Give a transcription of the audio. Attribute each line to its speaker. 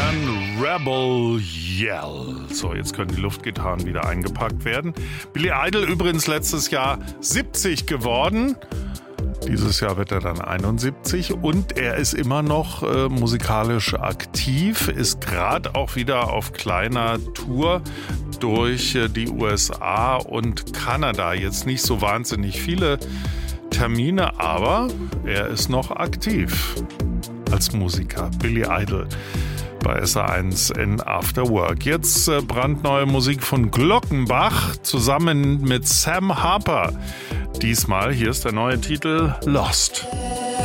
Speaker 1: Gern Rebel Yell. So, jetzt können die Luftgitarren wieder eingepackt werden. Billy Idol übrigens letztes Jahr 70 geworden. Dieses Jahr wird er dann 71 und er ist immer noch musikalisch aktiv, ist gerade auch wieder auf kleiner Tour durch die USA und Kanada. Jetzt nicht so wahnsinnig viele Termine, aber er ist noch aktiv als Musiker. Billy Idol bei SR1 in After Work. Jetzt brandneue Musik von Glockenbach zusammen mit Sam Harper. Diesmal, hier ist der neue Titel Lost.